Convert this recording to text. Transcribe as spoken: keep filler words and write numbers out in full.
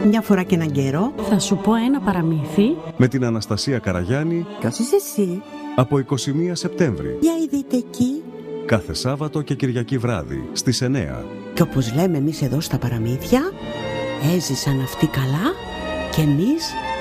Μια φορά και έναν καιρό θα σου πω ένα παραμύθι με την Αναστασία Καραγιάννη. Ποιος είσαι εσύ? Από είκοσι μία Σεπτέμβρη. Για ειδείτε εκεί. Κάθε Σάββατο και Κυριακή βράδυ στις εννιά. Και όπως λέμε εμείς εδώ στα παραμύθια, έζησαν αυτοί καλά και εμείς